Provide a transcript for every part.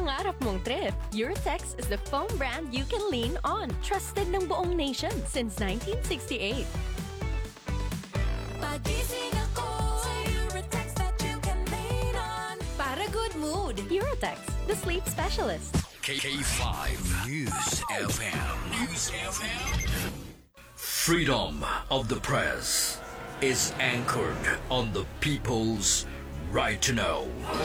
pangarap mong trip, Eurotex is the foam brand you can lean on. Trusted ng buong nation since 1968. Pagising ako sa Eurotex that you can lean on. Para good mood, Eurotex, the sleep specialist. K5 News FM. Freedom of the press is anchored on the people's right to know.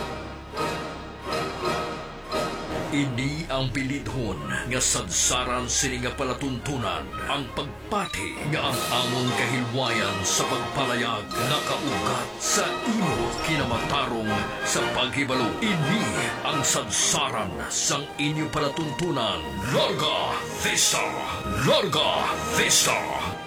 Ini ang pilidhon nga sadsaran sini nga palatuntunan ang pagpati nga ang among kahilwayan sa pagpalayag nakaugat sa imo kinamatarong sa paghibalo. Ini ang sadsaran sang inyo palatuntunan. Larga Vista! Larga Vista!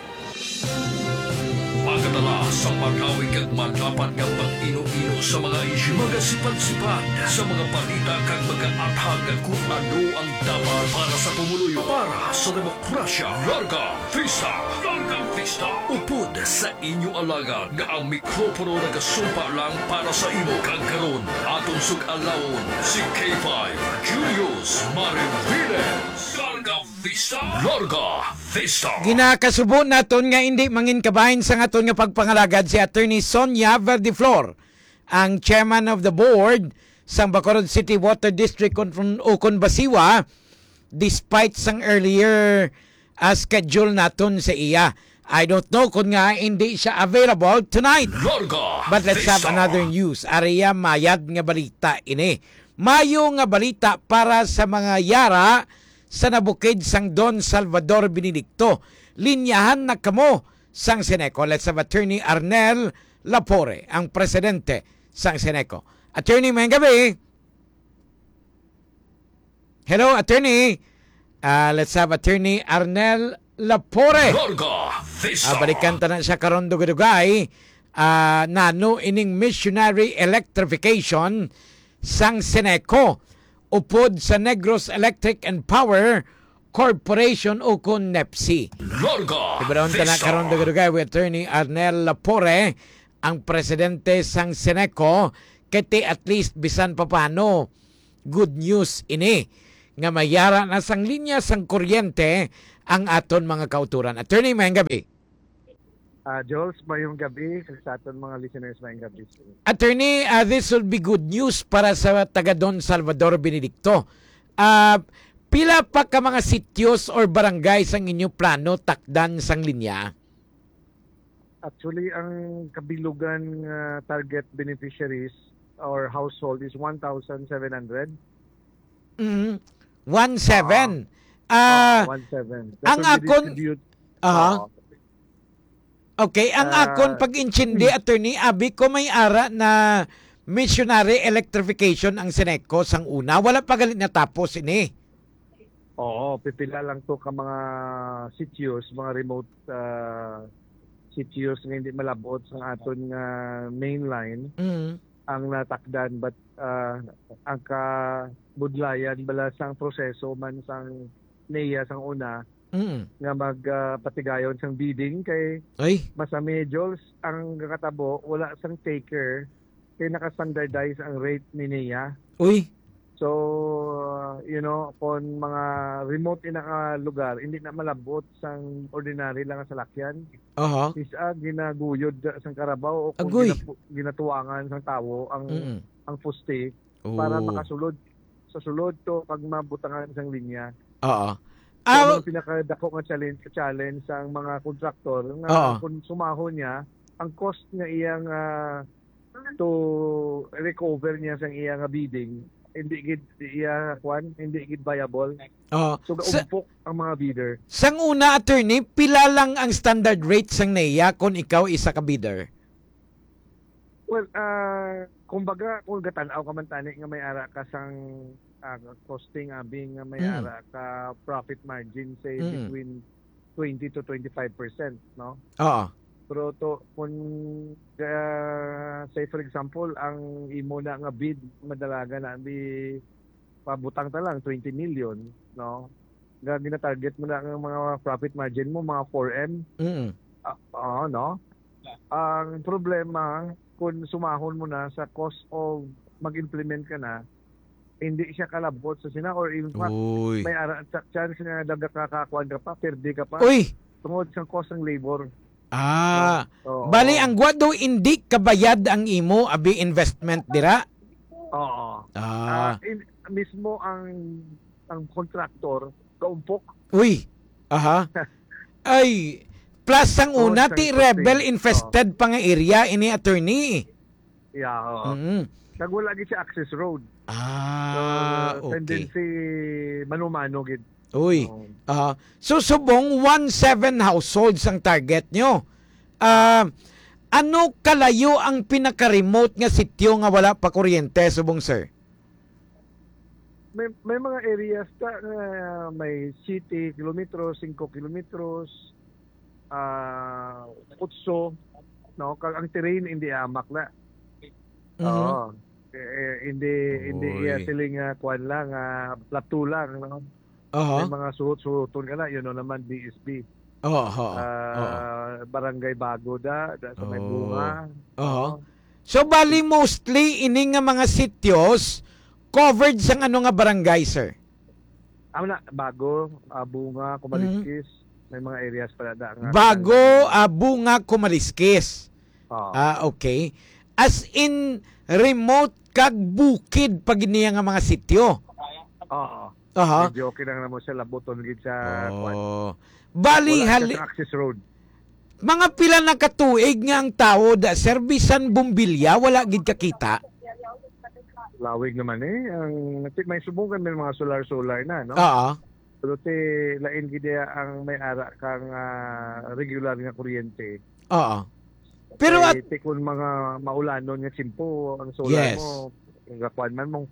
Pagkatala sa magawig at madapat nga pag-ino-ino sa mga isyu, magasipan-sipan sa mga balita kag mag-aathag kung ano ang dapat para sa pumuluyo, para sa demokrasya. Larga Vista! Larga Vista! Upod sa inyo alaga nga ang mikropono nagasumpa lang para sa imo kag karon aton sug-alawon si K5 Julius Mariviles. Larga Vista! Larga Vista! Ginakasubo naton nga hindi mangin kabahin sa aton nga pagpangalagad si Attorney Sonia Verdiflor, ang chairman of the board sa Bacolod City Water District Ukon Basiwa, despite sang earlier schedule naton sa iya. I don't know kung nga hindi siya available tonight. But let's have another news. Ariya mayad nga balita ini. Mayo nga balita para sa mga yara sa nabukid sang Don Salvador Benedicto. Linyahan na kamo sang Seneco. Let's have Attorney Arnel Lapore, ang presidente sang Seneco. Attorney, may gabi. Hello, Attorney. Let's have Attorney Arnel Lapore. Balikan ta na siya karon dugay-dugay. Nano ining missionary electrification sang Seneco upod sa Negros Electric and Power Corporation o kun NEPSI. Ibaron ta na karon dugay with Attorney Arnel Lapore, ang presidente sang Seneco, kiti at least bisan papano good news ini nga mayara na sang linya sang kuryente ang aton mga kauturan. Attorney, mayang gabi. Jules, mayong gabi sa aton mga listeners, mayong gabi. Attorney, this will be good news para sa taga Don Salvador Benedicto. Pila pa ka mga sityos or barangay sang inyo plano takdan sang linya? Actually, ang kabilugan target beneficiaries or household is 1,700. 1,700. 1,700. Ang akon... Okay, ang akon pag-inchindi, Attorney, abi ko may ara na missionary electrification ang Seneco sang una. Wala pa galit natapos ini. Oo, pipila lang to ka mga sityos, mga remote sityos nga hindi malabot sa aton mainline ang natakdan. But ang kabudlayan bala sang proseso man sang NEA sang una, nga magpatigayon sang bidding kay masami Jules ang kakatabo wala sang taker kay naka-standardize ang rate ni NEA. So kung mga remote na lugar hindi na malabot sang ordinary lang sa lakyan. Isa ginaguyod sang karabaw o kung ginatuwangan sang tawo ang fuste para makasulod sa sulod to pag mabutangan sang linya. So, ang pinakadako nga challenge ang mga kontraktor nga kung sumahon niya, ang cost niya iyang to recover niya sa iyang bidding, hindi gid viable. So umpok ang mga bidder. Sang una, Attorney, pila lang ang standard rate sang NEA kung ikaw isa ka bidder? Well, kumbaga kung gatanaw ka man tani nga may ara ka sang costing abing nga may ara ka profit margin say between 20 to 25%, no? Pero to kung say for example ang imo na nga bid madalaga na bi pabutang ta lang 20 million, no? Nga gina-target mo na ang mga profit margin mo mga 4M. No? Ang problema kung sumahon mo na sa cost of mag-implement ka na, hindi siya kalabot sa sina or in fact Uy. may chance nga nagkakakuan ka pa, perde ka pa. Uy. Tungod sa cost ng labor. Bali ang gwa daw hindi kabayad ang imo abi investment dira. Oo. Mismo ang contractor kaumpok. Uy. Aha. Ay, plus ang una ti rebel infested pa nga area ini attorney. Yeah. Nagwala gid siya access road. Okay. Tendency mano-mano gid. Uy. So subong 17 households ang target nyo. Ano kalayo ang pinaka-remote nga sityo nga wala pa kuryente, subong sir? May mga areas may city, kilometros, 5 kilometros, 8, no? Kag ang terrain hindi amak na. Oo. Hindi siling kuan lang, plateau lang, no? May mga suot-suoton ka na, yun naman DSB. Barangay Bago sa may bunga. So bali mostly ini nga mga sityos covered sa ano nga barangay, sir? Bago, Bunga, Kumaliskis, may mga areas pala da nga. Bago, Bunga, Kumaliskis. Okay. As in remote kag bukid pag niya nga mga sityo. Medyo okay lang naman siya laboton gid sa bali access road. Mga pila na katuig nga ang tao da servisan bumbilya wala gid kakita. Lawig naman may subukan may mga solar na, no? Pero lain gid ang may ara kang regular nga kuryente. Pero kung mga maulanon nga simpo ang solar mo, gakuan man mong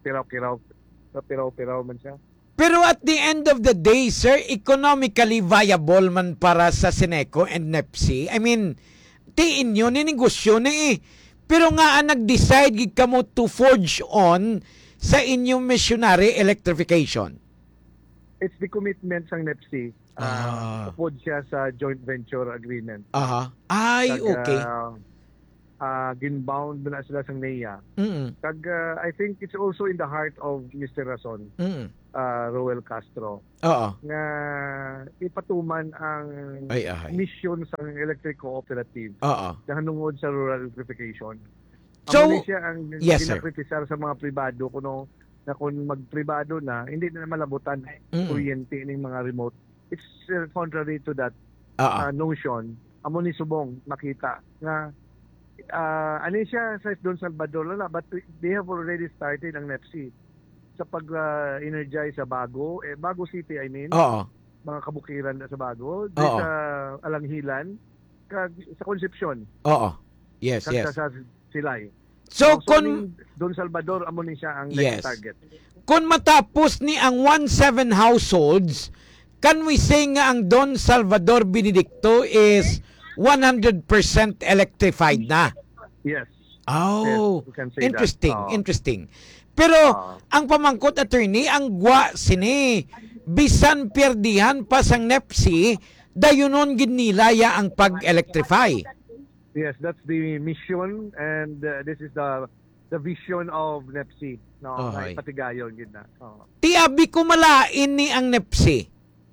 piraw man siya. Pero at the end of the day, sir, economically viable man para sa Seneco and NEPC. I mean, tiin nyo, ninegosyo na Pero nga nag-decide gid kamo to forge on sa inyong missionary electrification. It's the commitment ng NEPC. Upod siya sa joint venture agreement. Okay. Ginbound na sila sa NEA. Kag I think it's also in the heart of Mr. Rason, Roel Castro, nga ipatuman ang mission sa electric cooperative na hanungod sa rural electrification. So, siya ang pinakritisar sa mga pribado kuno na kung magpribado na hindi na malabutan kuryente ning mga remote. It's contrary to that notion. Amo ni subong makita nga siya sa Don Salvador but they have already started ang NEPC sa pag-energize sa Bago City, I mean. Mga kabukiran sa Bago, sa Alanghilan, kag sa Concepcion. Yes. Sa Silay. So Don Salvador amo ni siya ang next target. Kung matapos ni ang 17 households, can we say nga ang Don Salvador Benedicto is 100% electrified na? Yes. Yes, interesting, that. Interesting. Pero ang pamangkot attorney, ang gwa sini bisan perdihan pa sang NEPC, dayunon gid nilaya ang pag-electrify. Yes, that's the mission and this is the vision of NEPC. Patigayon gid na. Tiabi ko malain ni ang NEPC.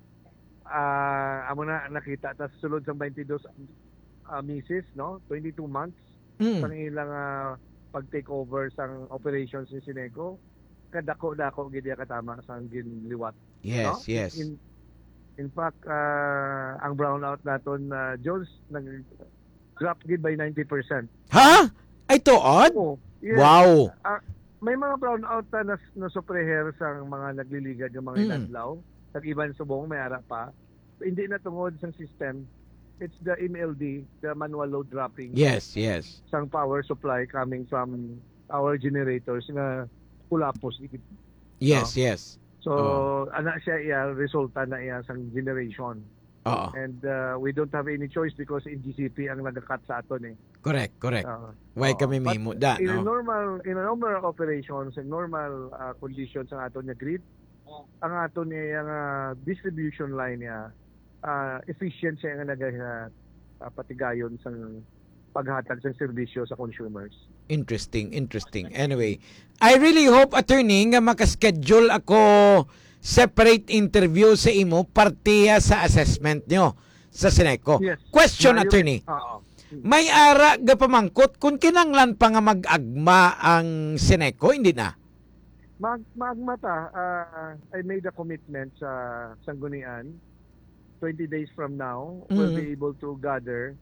Amo na nakita ta sulod sa 22 misis, no? 22 months sang ilang pag-take over sang operations ni Seneco. Kadako-dako gid ya katama sang ginliwat. Yes, no? yes. In fact, ang brownout naton Jones nag-drop gid by 90%. Ha? Ay tuod? Yes. Wow. May mga brownout na sopreher sang mga nagliligad ng mga inadlaw. Tag-iban subong may ara pa. Hindi na tungod sa system. It's the MLD, the manual load dropping. Yes. Sang power supply coming from our generators na kulapos. Yes. So, ana siya resulta na iya sang generation. And we don't have any choice because in GCP ang nagakat sa aton Correct. Why kami mimo da, in no? In a normal operations, in normal conditions ang aton nga grid, ang aton niya distribution line niya efficient siya nga patigayon sa paghatag sa serbisyo sa consumers. Interesting. Anyway, I really hope, attorney, nga makaschedule ako separate interview sa imo partiya sa assessment nyo sa Seneco. Yes. Question, attorney. May ara ga pamangkot kung kinanglan pa nga mag-agma ang Seneco, hindi na? Maagmata, I made a commitment sa Sanggunian. 20 days from now, we'll be able to gather.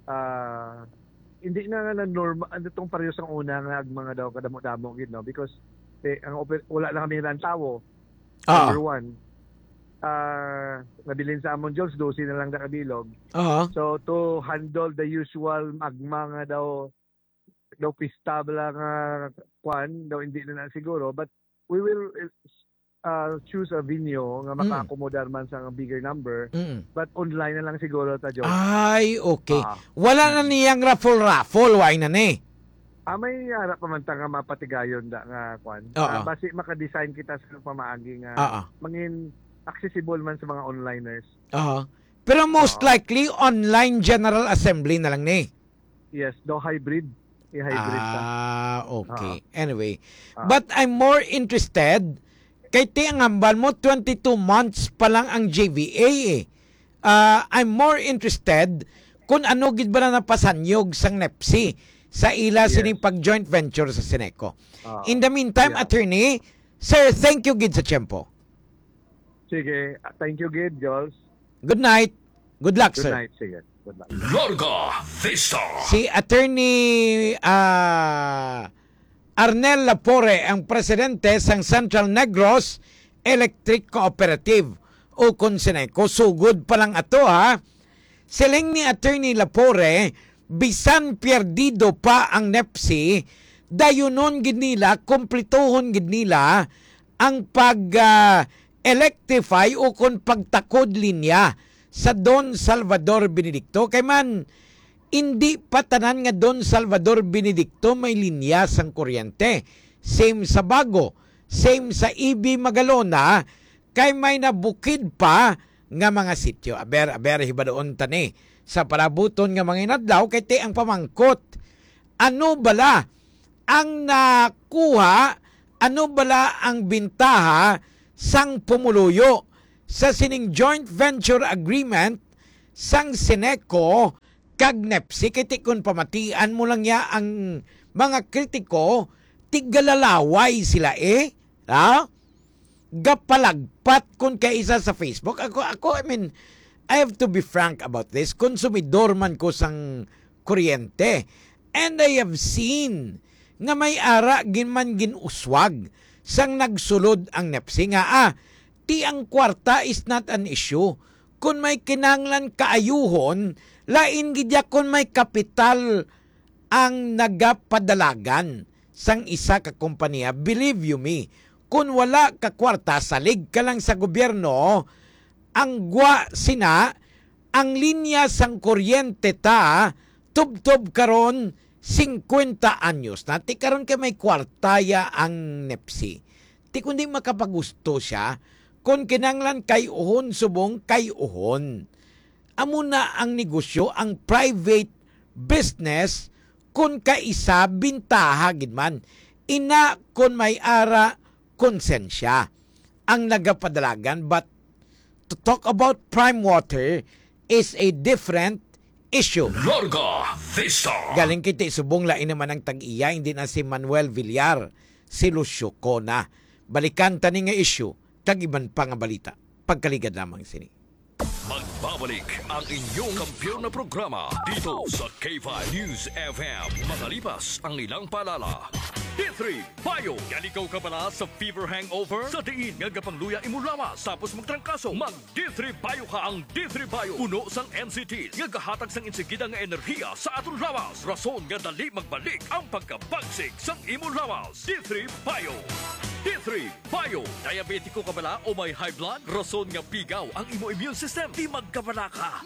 Hindi na normal, itong pareho sa una nga agma nga daw kadamo-damo, because wala na kami ng tawo. Number one. Nabilin sa amon Jules, 12 na lang nakabilog. So to handle the usual magma nga daw pista bala nga kwan, daw hindi na siguro. But we will choose a venue nga maka-accommodar man sa bigger number. But online na lang siguro ta, Joe. Ay, okay. Wala na niyang raffle, why na ni? May harap pa man nga mapatigayon da nga kwan. Basi maka-design kita sa pamaagi nga mangin accessible man sa mga onliners. Pero most likely online general assembly na lang ni. Yes, do hybrid. I-hybrid ta. Okay. Anyway, but I'm more interested kay ti ang hambal mo 22 months pa lang ang JVA I'm more interested kung ano gid ba na napasanyog sang NEPSI sa ila sining pag-joint venture sa Seneco. In the meantime, attorney, sir, thank you gid sa tiyempo. Sige, thank you gid, Jules. Good night. Good luck, Good sir. night, sige. Good luck. Larga Vista. Si attorney Arnel Lapore, ang presidente sang Central Negros Electric Cooperative o Seneco. Sugod pa lang ato, ha. Siling ni attorney Lapore, bisan perdido pa ang NEPSI, dayunon gid nila, kumplituhon gid nila ang pag-electrify o pagtakod linya sa Don Salvador Benedicto. Kay man, hindi pa tanan nga Don Salvador Benedicto may linya sang kuryente. Same sa Bago, same sa EB Magalona, kay may nabukid pa nga mga sityo. Aber hibadoon tani sa parabuton nga mga inadlaw kay ti ang pamangkot. Ano bala ang nakuha, ano bala ang bintaha sang pumuluyo sa sining joint venture agreement sang Seneco kag NEPSI. Kay ti kun pamatian mo lang ya ang mga kritiko, tigalalaway sila gapalagpat kun kay isa sa Facebook. Ako I mean, I have to be frank about this. Konsumidor man ko sang kuryente. And I have seen nga may ara ginman ginuswag sang nagsulod ang NEPSI nga ti ang kwarta is not an issue. Kung may kinanglan kaayuhon, lain gidya kung may kapital ang nagapadalagan sang isa ka kompanya. Believe you me, kung wala ka kwarta, salig ka lang sa gobyerno, ang gwa sina, ang linya sang kuryente ta, tub-tub karon 50 anyos na. Ti karon kay may kwartaya ang NEPSI. Ti kundi makapagusto siya, kung kinanglan kay uhon, subong kay uhon. Amo na ang negosyo, ang private business, kung kaisa bintaha gid man. Ina kung may ara konsensya ang nagapadalagan. But to talk about prime water is a different issue. Larga Vista. Galing kiti subong lain naman ang tag-iya, hindi na si Manuel Villar, si Lucio Cona. Balikan tani nga issue, tag-iban pa nga balita. Pagkaligad lamang sini. Magbabalik ang inyong kampiyon na programa dito sa K5 News FM. Makalipas ang ilang paalala. D3 Bio. Yan ikaw ka pala sa fever hangover? Sa diin nga gapangluya imo lawas tapos magtrangkaso. Mag D3 Bio ka. Ang D3 Bio puno sang NCTs nga gahatag sang insigida nga enerhiya sa aton lawas. Rason nga dali magbalik ang pagkabagsik sang imo lawas. D3 Bio. D3 Bio. Diabetiko ka bala o may high blood? Rason nga pigaw ang imo immune system. Di magkabala ka. Mag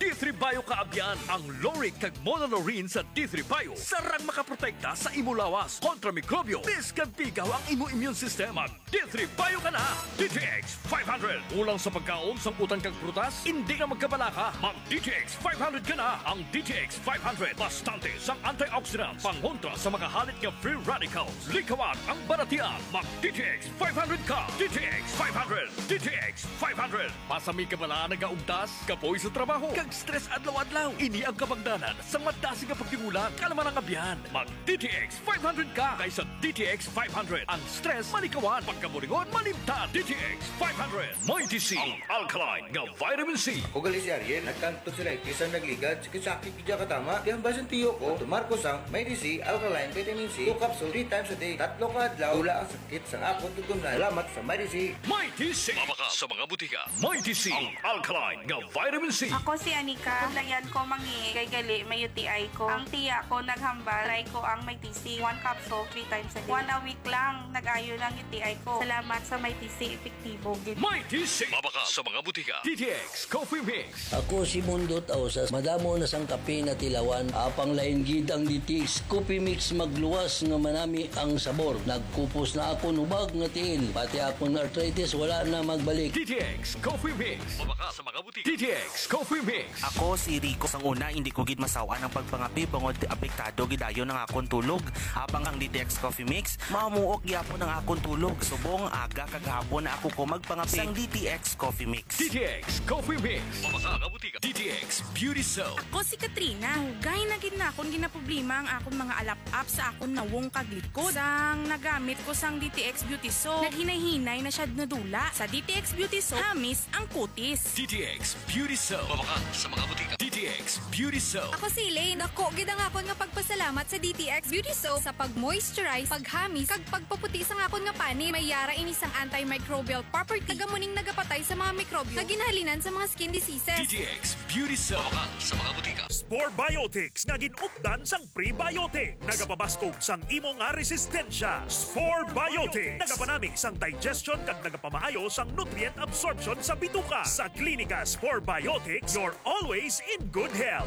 D3 Bio kaabyan ang Loric kag Monolorine sa D3 Bio. Sarang makaprotekta sa imo lawas kontra mikrobyo. Biskag pigaw ang imo immune system. Mag D3 Bio ka na. DTX 500. Ulang sa pagkaon sang utan kag prutas, hindi na magkabalaka. Mag DTX 500 ka na. Ang DTX 500 bastante sang antioxidants pangontra sa mga halit nga free radicals. Likawan ang baratian. Mag DTX 500 ka. DTX 500. DTX 500. Pasami ka bala nagaugtas, kapoy sa trabaho, kag stress adlaw-adlaw. Ini ang kapagdanan sa madasi nga pagtimulan. Kalaman ang abyan. Mag DTX 500 ka kaysa DTX 500. Ang stress malikawan, pagkaburingon malimtan. DTX 500. Mighty C, ang alkaline nga vitamin C. O gali si Ariel, nagkanto sila kisang nagligad, sakit kidya katama. Di ang basan tiyo ko, tumarkos ang Mighty C, alkaline vitamin C, 2 capsule 3 times a day. Tatlo ka adlaw, wala ang sakit sa akong tutunan. Salamat sa Mighty C. Mighty C. Mabaka sa mga butika. Mighty C, ang alkaline nga vitamin C. Ako si Anika. Layan ko mangi kay gali may UTI ko. Ang tiya ko naghambal. Try ko ang may TC. 1 capsule 3 times a day. 1 a week lang nag-ayo ng UTI ko. Salamat sa may TC. Epektibo. Mighty C. Mabaka sa mga butika. DTX Coffee Mix. Ako si Mundot Ausas. Madamo na sang kape na tilawan. Apang lain gid ang DTX Coffee Mix magluwas nga manami ang sabor. Nagkupos na ako nubag nga tiil. Pati akong arthritis wala na magbalik. DTX Coffee Mix. Mabaka sa mga butika. DTX Coffee Mix. Ako si Rico. Sang una, hindi ko gid masawa ng pagpangapi bangod apektado gidayon ng akong tulog. Habang ang DTX Coffee Mix, mamuok gyapon ng akong tulog. Subong aga kagahapon na ako ko magpangapi sang DTX Coffee Mix. DTX Coffee Mix. Mabaka nga butika. DTX Beauty Soap. Ako si Katrina. Hugay na gid na akong ginaproblema ang akong mga alap-up sa akong nawong kaglikod. Sang nagamit ko sang DTX Beauty Soap, naghinay-hinay na siya nadula. Sa DTX Beauty Soap, hamis ang kutis. DTX Beauty Soap. Mabaka sa mga butika. DTX Beauty Soap. Ako si Elaine. Ako, gid ang akon nga pagpasalamat sa DTX Beauty Soap sa pag-moisturize, paghamis, kag pagpaputi sa akon nga pani. May yara ini sang antimicrobial property. Tagamuning nagapatay sa mga mikrobyo na ginahalinan sa mga skin diseases. DTX Beauty Soap. Mabaka sa mga butika. Spore Biotics nga ginupdan sang prebiotic. Nagapabaskog sang imo nga resistensya. Spore Biotics. Nagapanami sang digestion kag nagapamaayo sang nutrient absorption sa bituka. Sa Klinika Spore Biotics, you're always in good health.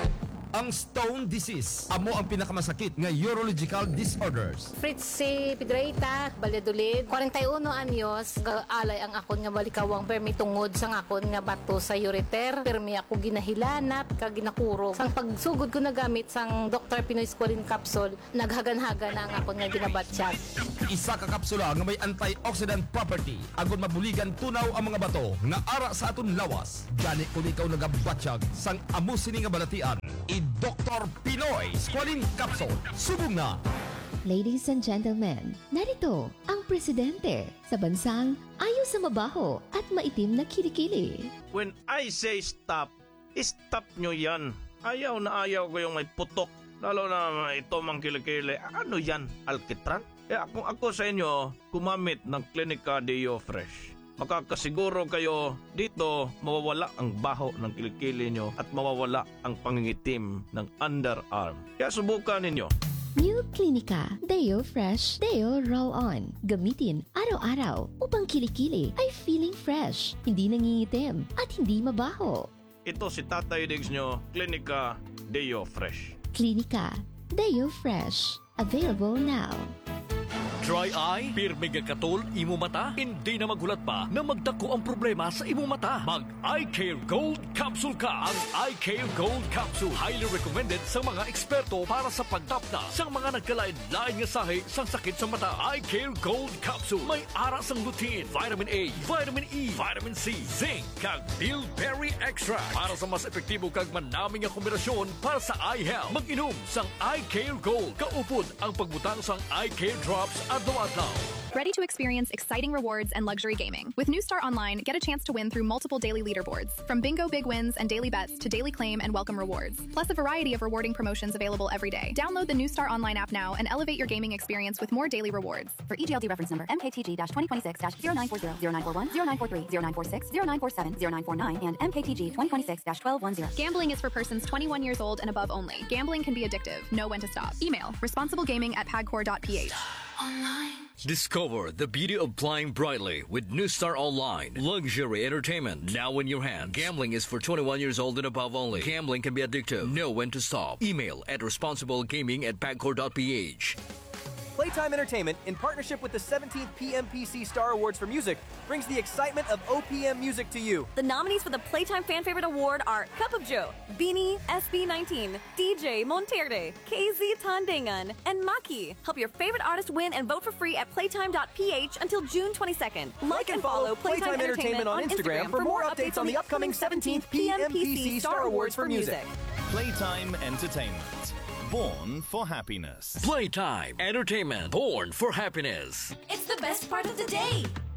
Ang stone disease, amo ang pinakamasakit nga urological disorders. Fritzy Pedreita, Valladolid, 41 anyos, alay ang akon nga balikawang permi tungod sang akon nga bato sa ureter. Permi ako ginahilanat, kag ginakurog. Sang pagsugod ko nagamit sang Dr. Pinoy Squalene capsule, naghagan-hagan na ang akon nga ginabatsyag. Isa ka kapsula nga may antioxidant property, agon mabuligan tunaw ang mga bato nga ara sa aton lawas. Gani kung ikaw nagabatsyag sang amo sini nga balatian, Dr. Pinoy Squalene Capsule. Subong na! Ladies and gentlemen, narito ang presidente sa bansang ayaw sa mabaho at maitim na kilikili. When I say stop, stop nyo yan. Ayaw na ayaw ko yung may putok. Lalo na ito mang kilikili. Ano yan? Alkitran? Kung ako sa inyo, kumamit ng Klinika Deo Fresh. Makakasiguro kayo dito mawawala ang baho ng kilikili nyo at mawawala ang pangingitim ng underarm. Kaya subukan ninyo. New Klinika Deo Fresh Deo Roll-On. Gamitin araw-araw upang kilikili ay feeling fresh, hindi nangingitim at hindi mabaho. Ito si Tatay Diggs nyo, Klinika Deo Fresh. Klinika Deo Fresh. Available now. Dry eye? Pirmi katol imo mata? Hindi na magulat pa na magdako ang problema sa imo mata. Mag Eye Care Gold Capsule ka. Ang Eye Care Gold Capsule highly recommended sa mga eksperto para sa pagtapna sa mga nagkalain-lain nga sahi sa sakit sa mata. Eye Care Gold Capsule may ara sang lutein, vitamin A, vitamin E, vitamin C, zinc, kag bilberry extract para sa mas epektibo kag manaming nga kombinasyon para sa eye health. Mag-inom sang Eye Care Gold. Kaupod ang pagbutang sang Eye Care Drops adlaw-adlaw. Ready to experience exciting rewards and luxury gaming. With New Star Online, get a chance to win through multiple daily leaderboards. From bingo big wins and daily bets to daily claim and welcome rewards. Plus a variety of rewarding promotions available every day. Download the New Star Online app now and elevate your gaming experience with more daily rewards. For EGLD reference number MKTG-2026-0940, 0941, 0943, 0946, 0947, 0949, and MKTG 2026-1210. Gambling is for persons 21 years old and above only. Gambling can be addictive. Know when to stop. Email responsiblegaming@pagcor.ph. Discover the beauty of flying brightly with New Star Online. Luxury entertainment now in your hands. Gambling is for 21 years old and above only. Gambling can be addictive. Know when to stop. Email at responsiblegaming@pagcor.ph. Playtime Entertainment, in partnership with the 17th PMPC Star Awards for Music, brings the excitement of OPM music to you. The nominees for the Playtime Fan Favorite Award are Cup of Joe, Beanie, SB19, DJ Monterde, KZ Tandangan, and Maki. Help your favorite artist win and vote for free at playtime.ph until June 22nd. Like and follow Playtime Entertainment on Instagram for more updates on the upcoming 17th PMPC Star Awards for Music. Playtime Entertainment. Born for happiness. Playtime Entertainment. Born for happiness. It's the best part of the day.